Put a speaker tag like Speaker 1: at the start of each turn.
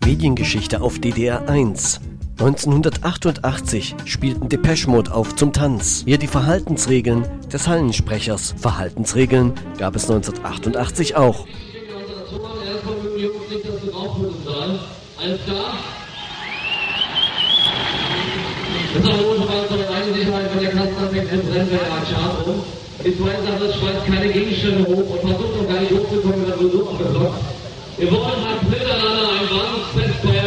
Speaker 1: Mediengeschichte auf DDR 1. 1988 spielten Depeche Mode auf Zum Tanz. Hier die Verhaltensregeln des Hallensprechers. Verhaltensregeln gab es 1988 auch.
Speaker 2: Alles klar? Das ist auch Notfall von der reinen Sicherheit von der Klassenanwendung im Brennwerk um. Die zweite Sache ist, schmeißt keine Gegenstände hoch und versucht noch gar nicht hochzukommen, wenn man so abgeblockt. Wir wollen halt miteinander ein warmes Fest feiern.